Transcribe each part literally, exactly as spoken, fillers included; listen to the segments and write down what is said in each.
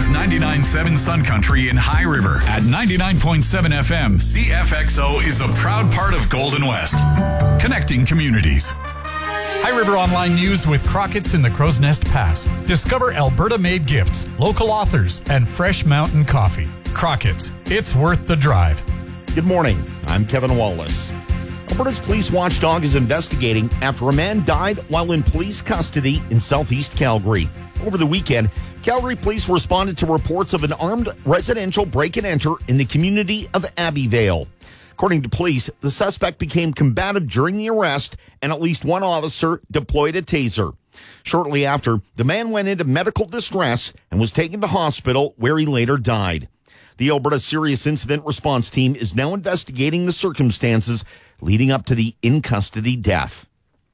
is ninety-nine point seven Sun Country in High River. At ninety-nine point seven F M, C F X O is a proud part of Golden West, connecting communities. High River Online News with Crockett's in the Crow's Nest Pass. Discover Alberta-made gifts, local authors, and fresh mountain coffee. Crockett's, it's worth the drive. Good morning. I'm Kevin Wallace. Alberta's police watchdog is investigating after a man died while in police custody in southeast Calgary. Over the weekend, Calgary police responded to reports of an armed residential break-and-enter in the community of Abbeyvale. According to police, the suspect became combative during the arrest, and at least one officer deployed a taser. Shortly after, the man went into medical distress and was taken to hospital, where he later died. The Alberta Serious Incident Response Team is now investigating the circumstances leading up to the in-custody death.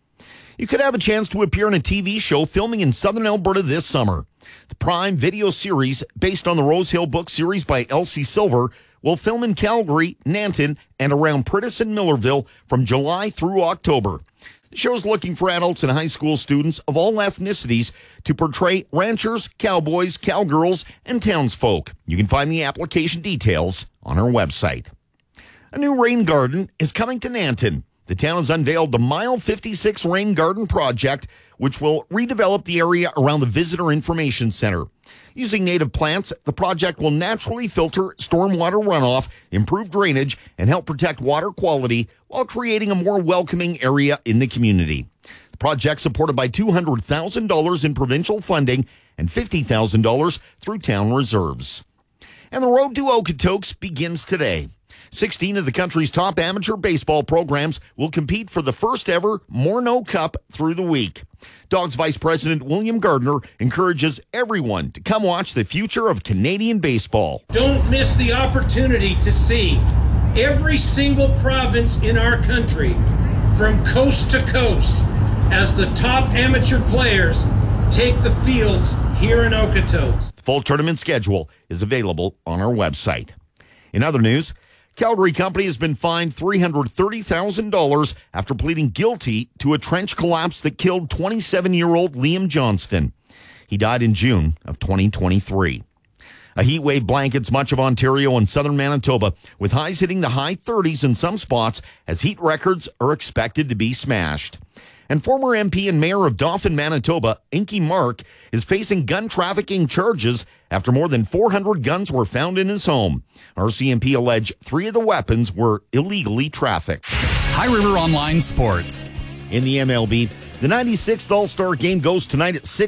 You could have a chance to appear in a T V show filming in southern Alberta this summer. The Prime video series, based on the Rosehill book series by Elsie Silver, will film in Calgary, Nanton, and around Pritis and Millerville from July through October. The show is looking for adults and high school students of all ethnicities to portray ranchers, cowboys, cowgirls, and townsfolk. You can find the application details on our website. A new rain garden is coming to Nanton. The town has unveiled the Mile fifty-six Rain Garden Project, which will redevelop the area around the Visitor Information Center. Using native plants, the project will naturally filter stormwater runoff, improve drainage, and help protect water quality while creating a more welcoming area in the community. The project supported by two hundred thousand dollars in provincial funding and fifty thousand dollars through town reserves. And the road to Okotoks begins today. sixteen of the country's top amateur baseball programs will compete for the first ever Morneau Cup through the week. Dogs Vice President William Gardner encourages everyone to come watch the future of Canadian baseball. Don't miss the opportunity to see every single province in our country from coast to coast as the top amateur players take the fields here in Okotoks. The full tournament schedule is available on our website. In other news, Calgary company has been fined three hundred thirty thousand dollars after pleading guilty to a trench collapse that killed twenty-seven-year-old Liam Johnston. He died in June of twenty twenty-three. A heat wave blankets much of Ontario and southern Manitoba, with highs hitting the high thirties in some spots as heat records are expected to be smashed. And former M P and mayor of Dauphin, Manitoba, Inky Mark, is facing gun trafficking charges after more than four hundred guns were found in his home. R C M P alleged three of the weapons were illegally trafficked. High River Online Sports. In the M L B, the ninety-sixth All-Star Game goes tonight at six.